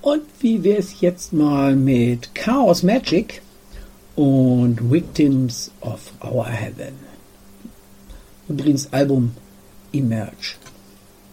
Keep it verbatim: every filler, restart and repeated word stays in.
Und wie wäre es jetzt mal mit Chaos Magic und Victims of Our Heaven? Übrigens Album Emerge.